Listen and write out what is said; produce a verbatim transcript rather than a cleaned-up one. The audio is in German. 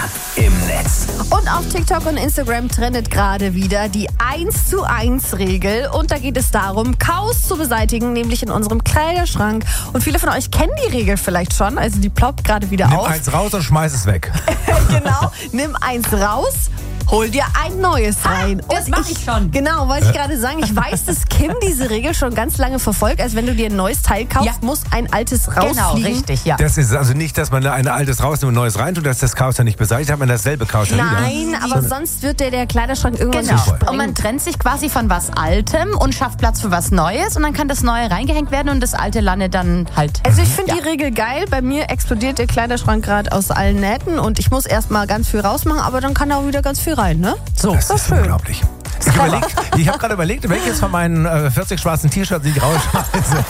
Im Netz. Und auf TikTok und Instagram trendet gerade wieder die eins zu eins Regel. Und da geht es darum, Chaos zu beseitigen, nämlich in unserem Kleiderschrank. Und viele von euch kennen die Regel vielleicht schon, also die ploppt gerade wieder Nimm auf. eins raus und schmeiß es weg. Genau, nimm eins raus. Hol dir ein neues rein. das Und mach ich schon. Genau, wollte ich gerade sagen. Ich weiß, dass Kim diese Regel schon ganz lange verfolgt. Also wenn du dir ein neues Teil kaufst, Ja. muss ein altes rausfliegen. Genau, richtig, ja. Das ist also nicht, dass man ein altes rausnimmt und ein neues reintut, dass das Chaos ja nicht beseitigt, hat man dasselbe Chaos ja wieder. Nein, aber sonst wird dir der Kleiderschrank irgendwann Genau. sprengen. Und man trennt sich quasi von was Altem und schafft Platz für was Neues und dann kann das Neue reingehängt werden und das Alte landet dann halt. Also ich finde Ja. die Regel geil. Bei mir explodiert der Kleiderschrank gerade aus allen Nähten und ich muss erstmal ganz viel rausmachen, aber dann kann da auch wieder ganz viel rein, ne? So, Das ist unglaublich. Ich, überleg, ich habe gerade überlegt, welches von meinen äh, vierzig schwarzen T-Shirts ich rausschmeiße.